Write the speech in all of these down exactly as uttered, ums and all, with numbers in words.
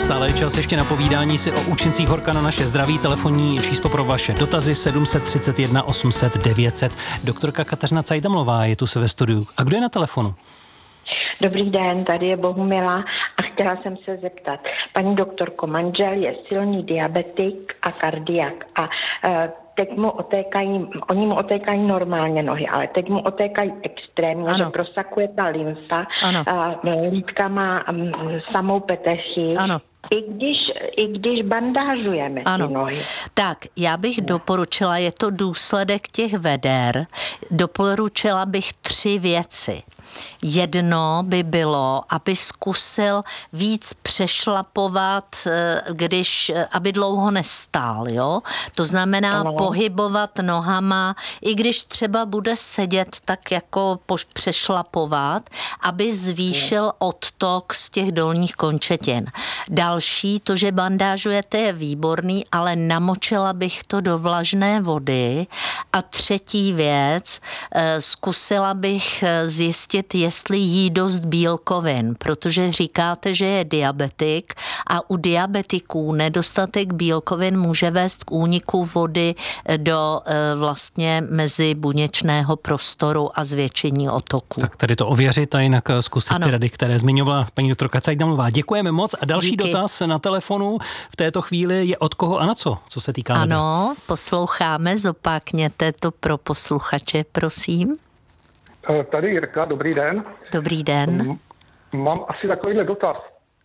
Stále je čas ještě na povídání si o účincích horka na naše zdraví. Telefonní číslo pro vaše dotazy sedm set třicet jedna osm set devět set. Doktorka Kateřina Cajdamlová je tu se ve studiu. A kdo je na telefonu? Dobrý den, tady je Bohumila a chtěla jsem se zeptat. Paní doktorko, manžel je silný diabetik a kardiak a e, teď mu otékají, oni mu otékají normálně nohy, ale teď mu otékají extrémně, ano. Že prosakuje ta lymfa, a lítka má um, samou petechy. Ano. I když, I když bandážujeme ano. ty nohy. Tak, já bych no. doporučila, je to důsledek těch veder, doporučila bych tři věci. Jedno by bylo, aby zkusil víc přešlapovat, když, aby dlouho nestál, jo? To znamená ano. pohybovat nohama, i když třeba bude sedět, tak jako poš- přešlapovat, aby zvýšil odtok z těch dolních končetin. Další, to, že bandážujete, je výborný, ale namočila bych to do vlažné vody. A třetí věc, zkusila bych zjistit, jestli jí dost bílkovin, protože říkáte, že je diabetik a u diabetiků nedostatek bílkovin může vést k úniku vody do vlastně mezibuněčného prostoru a zvětšení otoku. Tak tady to ověřit a jinak zkusit ano. ty rady, které zmiňovala paní doktorka Cajdamlová. Děkujeme moc a další Díky. Dotaz na telefonu v této chvíli je od koho a na co, co se týká vody. Ano, posloucháme, zopákněte to pro posluchače, prosím. Tady Jirka, dobrý den. Dobrý den. Mám asi takovýhle dotaz.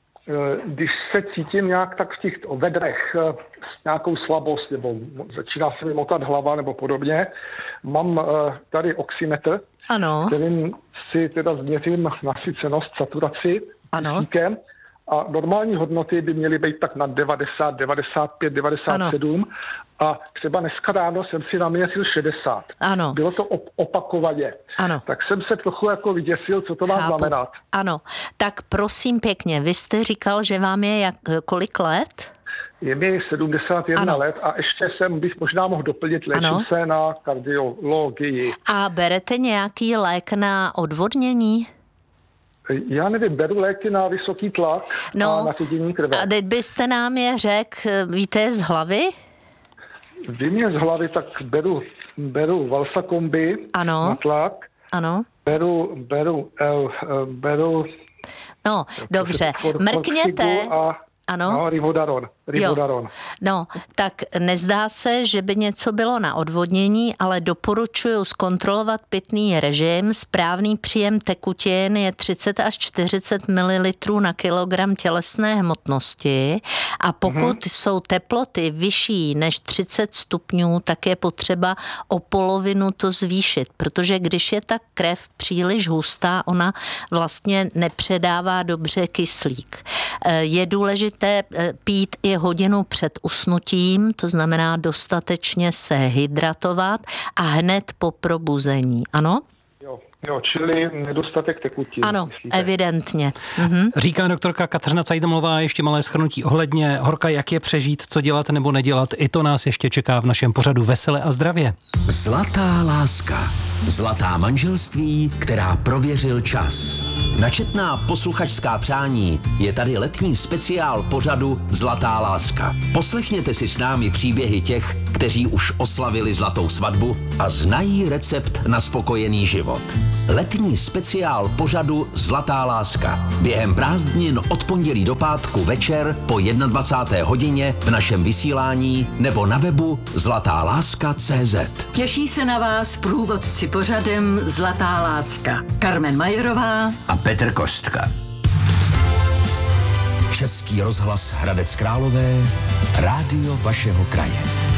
Když se cítím nějak tak v těch vedrech s nějakou slabost, nebo začíná se mi motat hlava nebo podobně, mám tady oximetr, ano. kterým si teda změřím nasycenost, saturaci kyslíkem. A normální hodnoty by měly být tak na devadesát, devadesát pět, devadesát sedm ano. a třeba dneska ráno jsem si naměřil šedesát. Ano. Bylo to op- opakovaně. Ano. Tak jsem se trochu jako vyděsil, co to má Chápu. znamenat. Ano, tak prosím pěkně, vy jste říkal, že vám je jak, kolik let? Je mi sedmdesát jedna ano. let a ještě jsem bych možná mohl doplnit, léčím se na kardiologii. A berete nějaký lék na odvodnění? Já nevím, beru léky na vysoký tlak no, a na ředění krve. A teď byste nám je řekl, víte z hlavy? Vím je z hlavy, tak beru, beru Valsakombi na tlak. Ano. Beru, beru, uh, beru... No, dobře, mrkněte... A... Ano. No, Rivodaron. Rivodaron. No, tak nezdá se, že by něco bylo na odvodnění, ale doporučuji zkontrolovat pitný režim. Správný příjem tekutin je třicet až čtyřicet mililitrů na kilogram tělesné hmotnosti a pokud mm-hmm. jsou teploty vyšší než třicet stupňů, tak je potřeba o polovinu to zvýšit, protože když je ta krev příliš hustá, ona vlastně nepředává dobře kyslík. Je důležité pít i hodinu před usnutím, to znamená dostatečně se hydratovat a hned po probuzení. Ano? Jo, jo, čili nedostatek tekutin. Ano, myslíte? Evidentně. Mhm. Říká doktorka Kateřina Cajdamlová, ještě malé shrnutí ohledně horka, jak je přežít, co dělat nebo nedělat. I to nás ještě čeká v našem pořadu Vesele a zdravě. Zlatá láska. Zlatá manželství, která prověřil čas. Na četná posluchačská přání je tady letní speciál pořadu Zlatá láska. Poslechněte si s námi příběhy těch, kteří už oslavili zlatou svatbu a znají recept na spokojený život. Letní speciál pořadu Zlatá láska. Během prázdnin od pondělí do pátku večer po dvacáté jedné hodině v našem vysílání nebo na webu zlatá láska tečka cé zet. Těší se na vás průvodci pořadem Zlatá láska. Karmen Majerová a Petr Kostka. Český rozhlas Hradec Králové, rádio vašeho kraje.